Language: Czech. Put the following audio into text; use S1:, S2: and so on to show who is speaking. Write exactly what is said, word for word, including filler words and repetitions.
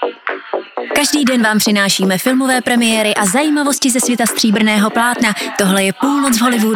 S1: Každý den vám přinášíme filmové premiéry a zajímavosti ze světa stříbrného plátna. Tohle je Půlnoc v Hollywoodu.